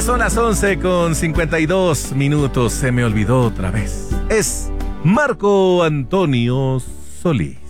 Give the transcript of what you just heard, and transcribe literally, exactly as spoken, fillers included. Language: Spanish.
son las once con cincuenta y dos minutos. Se me olvidó otra vez. Es Marco Antonio Solís.